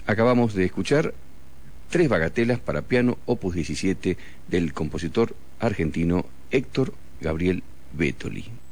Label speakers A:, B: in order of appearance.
A: Acabamos de escuchar Tres bagatelas para piano, opus 17, del compositor argentino Héctor Gabriel Bétoli.